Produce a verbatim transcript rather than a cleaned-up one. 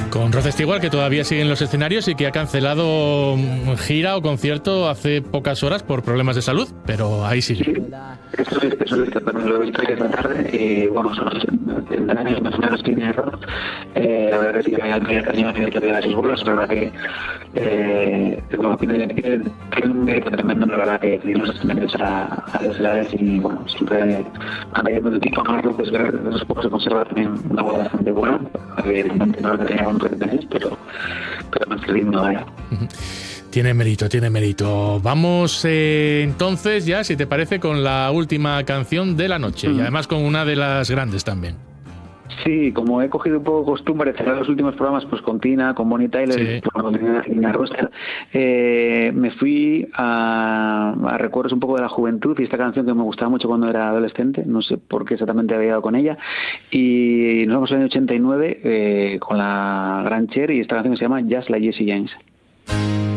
Con Rod Stewart, que todavía sigue en los escenarios y que ha cancelado gira o concierto hace pocas horas por problemas de salud, pero ahí sigue. Sí, eso es, eso es, también lo he visto ayer en la tarde, y bueno, son los escenarios más o menos que tiene Rod. Eh, la verdad es que sí, hay que cariño que te da sus burlas, la verdad que eh, bueno, tiene, tiene, tiene un mérito tremendo, la verdad que tiene los escenarios a, a las edades y bueno, siempre andando de tipo más pues de los pocos se conserva también una voz bastante buena, evidentemente no lo que tenía con Retenés, pero, pero más que ritmo, vaya. Tiene mérito, tiene mérito. Vamos eh, entonces ya, si te parece, con la última canción de la noche, mm. y además con una de las grandes también. Sí, como he cogido un poco costumbre de cerrar los últimos programas pues con Tina, con Bonnie Tyler, sí. con Tina Roster, eh, me fui a, a recuerdos un poco de la juventud y esta canción que me gustaba mucho cuando era adolescente, no sé por qué exactamente había dado con ella, y nos vamos en el ochenta y nueve eh, con la gran Cher y esta canción que se llama Just Like Jesse James.